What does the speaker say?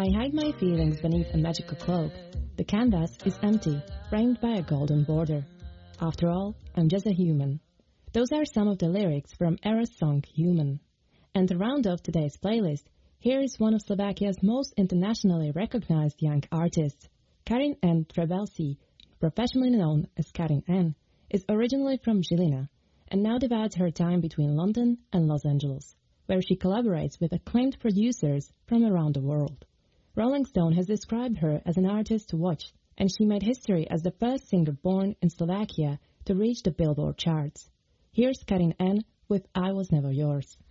I hide my feelings beneath a magical cloak. The canvas is empty, framed by a golden border. After all, I'm just a human. Those are some of the lyrics from Era's song Human. And to round off today's playlist, here is one of Slovakia's most internationally recognized young artists. Karin N. Trebelsi, professionally known as Karin N., is originally from Žilina and now divides her time between London and Los Angeles, where she collaborates with acclaimed producers from around the world. Rolling Stone has described her as an artist to watch, and she made history as the first singer born in Slovakia to reach the Billboard charts. Here's Karin N. with I Was Never Yours.